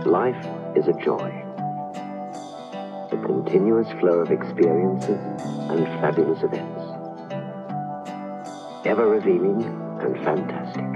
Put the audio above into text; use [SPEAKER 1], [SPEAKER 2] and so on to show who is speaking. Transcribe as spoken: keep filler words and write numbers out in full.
[SPEAKER 1] Life is a joy. A continuous flow of experiences and fabulous events. Ever revealing and fantastic.